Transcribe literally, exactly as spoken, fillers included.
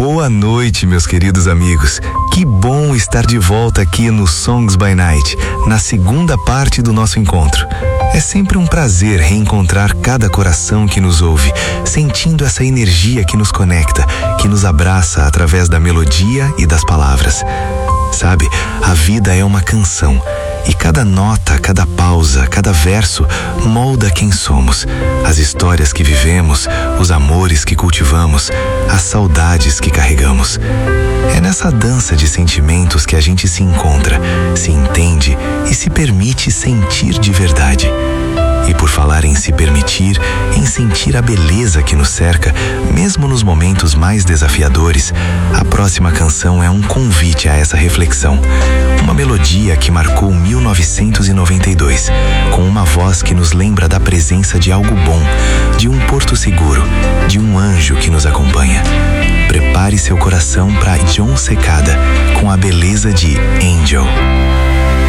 Boa noite, meus queridos amigos. Que bom estar de volta aqui no Songs by Night, na segunda parte do nosso encontro. É sempre um prazer reencontrar cada coração que nos ouve, sentindo essa energia que nos conecta, que nos abraça através da melodia e das palavras. Sabe, a vida é uma canção. E cada nota, cada pausa, cada verso molda quem somos, as histórias que vivemos, os amores que cultivamos, as saudades que carregamos. É nessa dança de sentimentos que a gente se encontra, se entende e se permite sentir de verdade. E por falar em se permitir, em sentir a beleza que nos cerca, mesmo nos momentos mais desafiadores, a próxima canção é um convite a essa reflexão. Uma melodia que marcou mil novecentos e noventa e dois, com uma voz que nos lembra da presença de algo bom, de um porto seguro, de um anjo que nos acompanha. Prepare seu coração para Jon Secada, com a beleza de Angel.